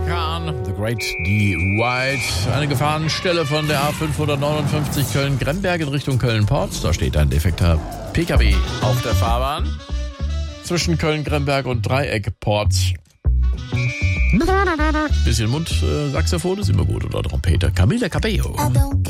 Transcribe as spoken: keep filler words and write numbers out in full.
Khan, The Great D. White. Eine Gefahrenstelle von der A fünfhundertneunundfünfzig Köln-Gremberg in Richtung Köln-Porz. Da steht ein defekter P K W auf der Fahrbahn. Zwischen Köln-Gremberg und Dreieck-Porz. Bisschen Mundsaxophon ist immer gut. Oder Trompete. Camila Cabello.